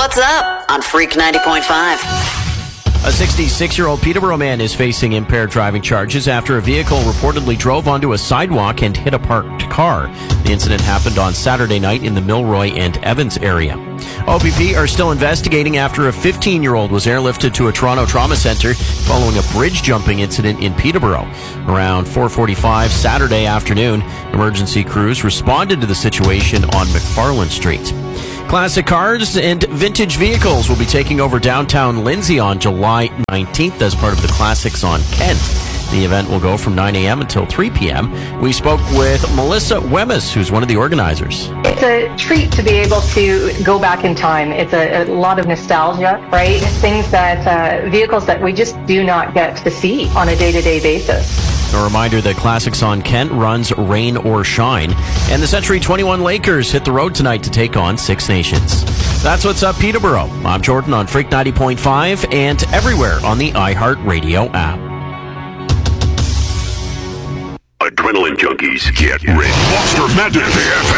What's Up on Freak 90.5. A 66-year-old Peterborough man is facing impaired driving charges after a vehicle reportedly drove onto a sidewalk and hit a parked car. The incident happened on Saturday night in the Milroy and Evans area. OPP are still investigating after a 15-year-old was airlifted to a Toronto trauma center following a bridge jumping incident in Peterborough. Around 4:45 Saturday afternoon, emergency crews responded to the situation on McFarland Street. Classic cars and vintage vehicles will be taking over downtown Lindsay on July 19th as part of the Classics on Kent. The event will go from 9 a.m. until 3 p.m. We spoke with Melissa Wemmes, who's one of the organizers. It's a treat to be able to go back in time. It's a lot of nostalgia, right? Things that, vehicles that we just do not get to see on a day-to-day basis. A reminder that Classics on Kent runs rain or shine. And the Century 21 Lakers hit the road tonight to take on Six Nations. That's What's Up Peterborough. I'm Jordan on Freak 90.5 and everywhere on the iHeartRadio app. Adrenaline junkies, get ready. Monster Madness.